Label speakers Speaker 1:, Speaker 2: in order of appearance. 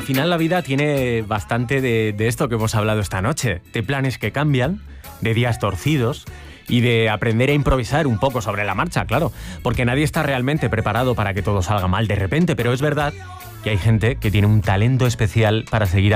Speaker 1: final la vida tiene bastante de esto que hemos hablado esta noche, de planes que cambian, de días torcidos y de aprender a improvisar un poco sobre la marcha, claro, porque nadie está realmente preparado para que todo salga mal de repente, pero es verdad que hay gente que tiene un talento especial para seguir